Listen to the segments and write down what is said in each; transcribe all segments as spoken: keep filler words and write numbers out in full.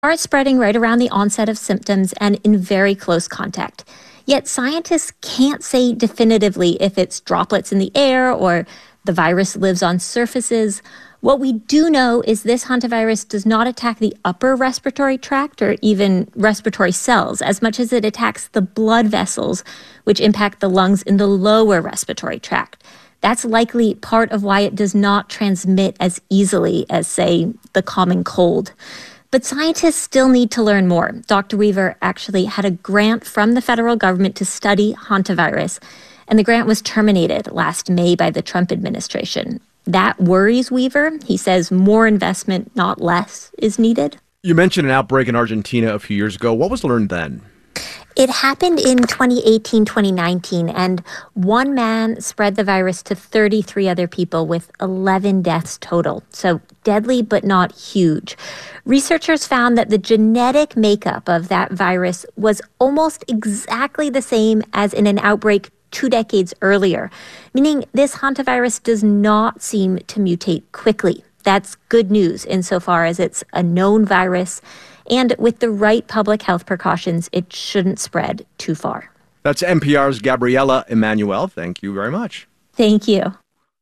Are spreading right around the onset of symptoms and in very close contact. Yet scientists can't say definitively if it's droplets in the air or the virus lives on surfaces. What we do know is this hantavirus does not attack the upper respiratory tract or even respiratory cells as much as it attacks the blood vessels, which impact the lungs in the lower respiratory tract. That's likely part of why it does not transmit as easily as, say, the common cold. But scientists still need to learn more. Doctor Weaver actually had a grant from the federal government to study hantavirus, and the grant was terminated last May by the Trump administration. That worries Weaver. He says more investment, not less, is needed. You mentioned an outbreak in Argentina a few years ago. What was learned then? It happened in twenty eighteen, twenty nineteen, and one man spread the virus to thirty-three other people with eleven deaths total. So deadly, but not huge. Researchers found that the genetic makeup of that virus was almost exactly the same as in an outbreak two decades earlier, meaning this hantavirus does not seem to mutate quickly. That's good news insofar as it's a known virus, and with the right public health precautions, it shouldn't spread too far. That's N P R's Gabriela Emanuel. Thank you very much. Thank you.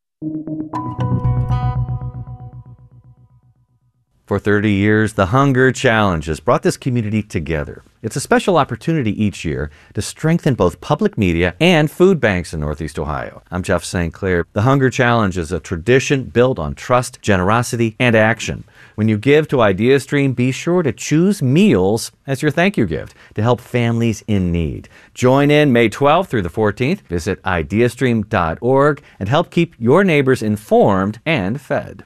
For thirty years, the Hunger Challenge has brought this community together. It's a special opportunity each year to strengthen both public media and food banks in Northeast Ohio. I'm Jeff Saint Clair. The Hunger Challenge is a tradition built on trust, generosity, and action. When you give to IdeaStream, be sure to choose meals as your thank you gift to help families in need. Join in May twelfth through the fourteenth. Visit ideastream dot org and help keep your neighbors informed and fed.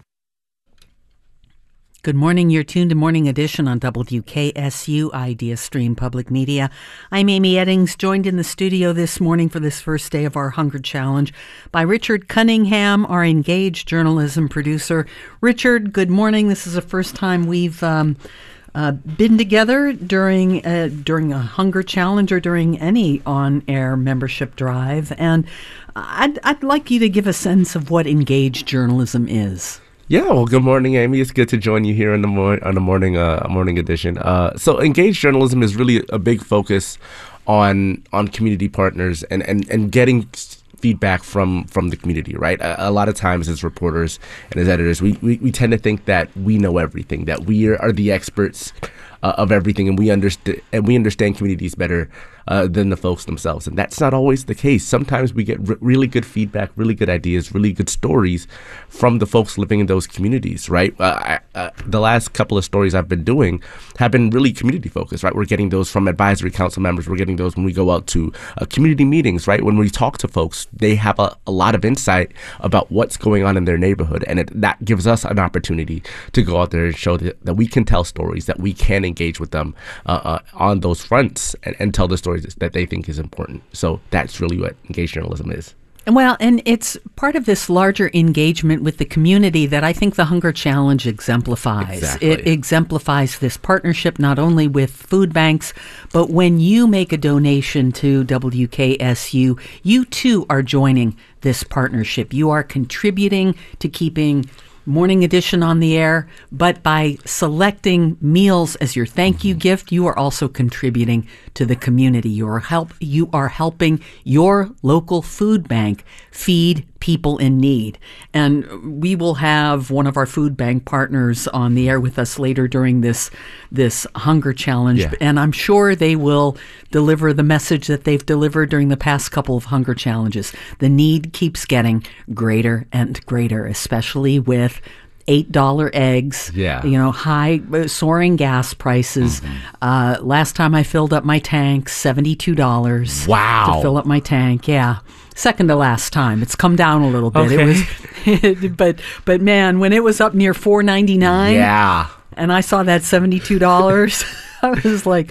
Good morning. You're tuned to Morning Edition on W K S U IdeaStream Public Media. I'm Amy Eddings, joined in the studio this morning for this first day of our Hunger Challenge by Richard Cunningham, our engaged journalism producer. Richard, good morning. This is the first time we've um, uh, been together during uh, during a Hunger Challenge or during any on-air membership drive, and I'd, I'd like you to give a sense of what engaged journalism is. Yeah, well, good morning, Amy. It's good to join you here in the mor- on the morning uh, morning edition. Uh, so, engaged journalism is really a big focus on on community partners and, and, and getting feedback from, from the community, right? A, a lot of times as reporters and as editors, we, we, we tend to think that we know everything, that we are, are the experts uh, of everything, and we understand and we understand communities better uh, than the folks themselves. And that's not always the case. Sometimes we get r- really good feedback, really good ideas, really good stories from the folks living in those communities, right? Uh, I, uh, the last couple of stories I've been doing have been really community focused, right? We're getting those from advisory council members. We're getting those when we go out to uh, community meetings, right? When we talk to folks, they have a, a lot of insight about what's going on in their neighborhood. And it, that gives us an opportunity to go out there and show that, that we can tell stories, that we can engage with them uh, uh, on those fronts and, and tell the stories that they think is important. So that's really what engaged journalism is. Well, and it's part of this larger engagement with the community that I think the Hunger Challenge exemplifies. Exactly. It exemplifies this partnership not only with food banks, but when you make a donation to W K S U, you too are joining this partnership. You are contributing to keeping Morning Edition on the air, but by selecting meals as your thank you gift, you are also contributing to the community. You are help you are helping your local food bank feed people in need. And we will have one of our food bank partners on the air with us later during this this Hunger Challenge. Yeah. And I'm sure they will deliver the message that they've delivered during the past couple of Hunger Challenges. The need keeps getting greater and greater, especially with eight dollar eggs, Yeah. you know, high uh, soaring gas prices. Mm-hmm. Uh, last time I filled up my tank, seventy-two dollars Wow. to fill up my tank. Yeah. Second to last time. It's come down a little bit. Okay. It was, but but man, when it was up near four ninety-nine, Yeah. and I saw that seventy-two dollars, I was like,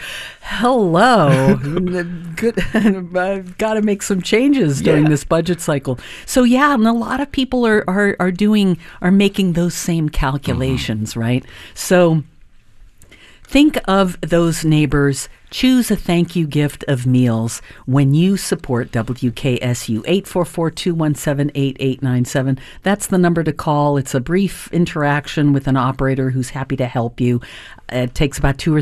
hello, good. I've got to make some changes during Yeah. this budget cycle. So yeah, and a lot of people are, are, are doing, are making those same calculations, mm-hmm. right? So think of those neighbors Choose a thank you gift of meals when you support W K S U. eight four four, two one seven, eight eight nine seven. That's the number to call. It's a brief interaction with an operator who's happy to help you. It takes about two or